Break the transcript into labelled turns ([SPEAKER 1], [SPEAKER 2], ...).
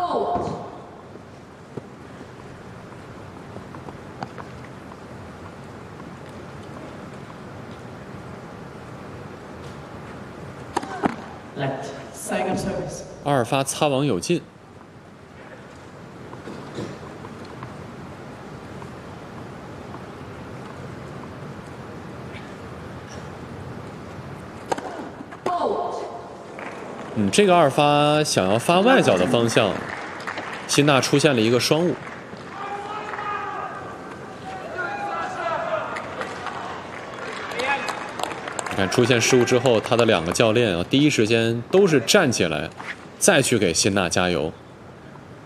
[SPEAKER 1] 阿尔发擦网有进。这个阿尔发想要发外脚的方向，辛纳出现了一个双误。你看出现失误之后，他的2个教练啊，第一时间都是站起来，再去给辛纳加油。